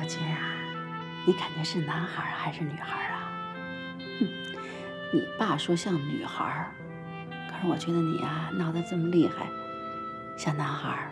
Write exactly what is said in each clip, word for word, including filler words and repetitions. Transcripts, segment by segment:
军啊，你感觉是男孩还是女孩啊？哼，你爸说像女孩，可是我觉得你啊闹得这么厉害，像男孩。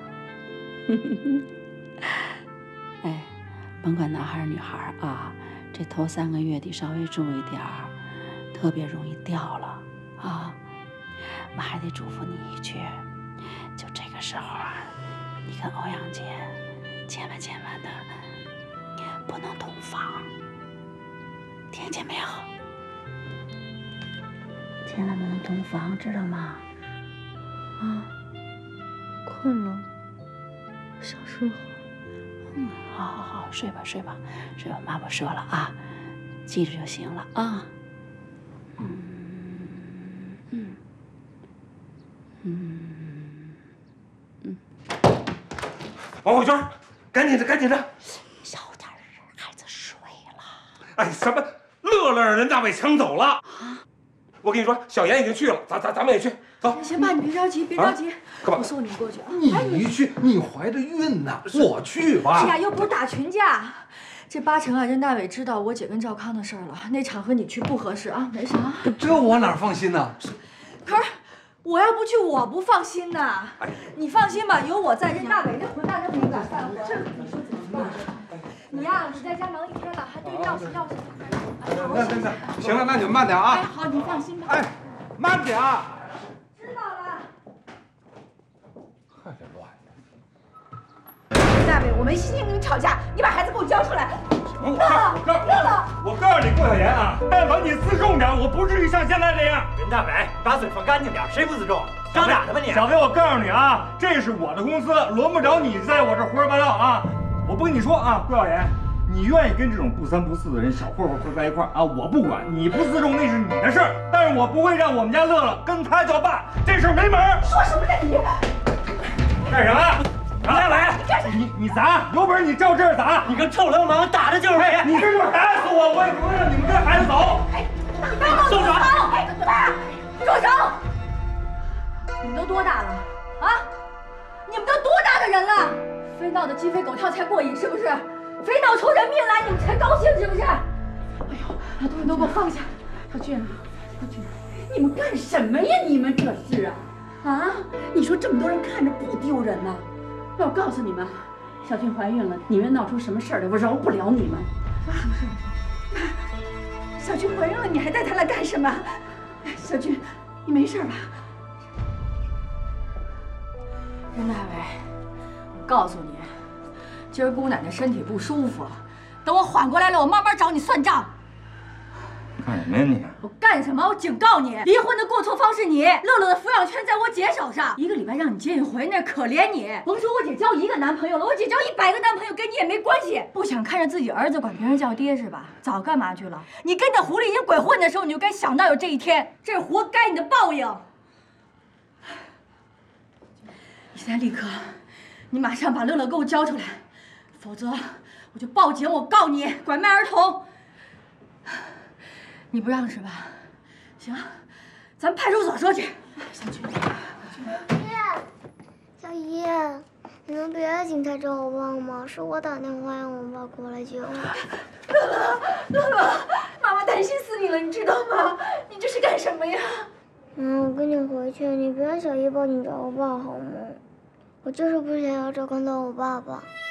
哎，甭管男孩是女孩啊，这头三个月得稍微注意点儿，特别容易掉了啊。我还得嘱咐你一句，就这个时候啊，你跟欧阳杰千万千万的不能同房，听见没有？千万不能同房，知道吗？啊， 困了，想睡会儿。 嗯，好好好，睡吧睡吧睡吧，妈不说了啊，记着就行了啊。嗯嗯嗯嗯。 王慧娟，赶紧的，赶紧的！ 小点声，孩子睡了。 哎，什么？乐乐让人家被抢走了啊！我跟你说，小妍已经去了，咱咱咱们也去，走。 行吧，你别着急，别着急， 干嘛？ 我送你过去啊。 你去，你怀着孕呢，我去吧。 是呀，又不是打群架。这八成啊，任大伟知道我姐跟赵康的事儿了，那场合你去不合适啊，没事啊。 这我哪放心呢？ 可是我要不去，我不放心呐。你放心吧，有我在，任大伟那混蛋他不敢犯我。这你说怎么办？你呀，你在家忙一天了，还对钥匙钥匙。 那那那，行了，那你们慢点啊。 哎，好，你放心吧。 哎，慢点啊。 知道了。 看这乱的。任大伟，我没心情跟你吵架，你把孩子给我交出来。 我告告乐乐，我告诉你郭小妍啊，但凡你自重点，我不至于像现在这样。 任大伟，把嘴说干净点，谁不自重？长哪的吧你？ 小飞，我告诉你啊，这是我的公司，轮不着你在我这胡说八道啊！我不跟你说啊，郭小妍，你愿意跟这种不三不四的人小混混混在一块儿啊，我不管，你不自重那是你的事儿，但是我不会让我们家乐乐跟他叫爸，这事儿没门儿。 说什么呢你？ 干什么？任大伟，你你砸，有本事你照这儿砸！ 你个臭流氓，打的就是你！ 你这就是打死我，我也不会让你们跟孩子走。 哎，你别动手！哎，住手！你们都多大了啊？你们都多大的人了？非闹得鸡飞狗跳才过瘾是不是？非闹出人命来你们才高兴是不是？哎呦，把东西都给我放下！小俊，小俊， 你们干什么呀？你们这是啊？啊？你说这么多人看着不丢人呐？要告诉你们，小俊怀孕了，你们闹出什么事儿来，我饶不了你们。 什么事？妈，小俊怀孕了，你还带她来干什么？小俊，你没事吧？任大伟，我告诉你，今儿姑奶奶身体不舒服，等我缓过来了，我慢慢找你算账。 干什么呀你？ 我干什么？我警告你，离婚的过错方是你，乐乐的抚养权在我姐手上。一个礼拜让你结一回，那可怜你。甭说我姐交一个男朋友了，我姐交一百个男朋友跟你也没关系。不想看着自己儿子管别人叫爹是吧？早干嘛去了？你跟那狐狸精鬼混的时候，你就该想到有这一天，这是活该你的报应。你现在立刻，你马上把乐乐给我交出来，否则我就报警，我告你拐卖儿童。你不让是吧？行，咱派出所说去。小军， 小姨，你能别让警察找我爸吗？是我打电话让我爸过来接我。 乐乐，乐乐，妈妈担心死你了，你知道吗？你这是干什么呀？ 嗯，我跟你回去，你别让小姨报警找我爸好吗？我就是不想要赵康当我爸爸。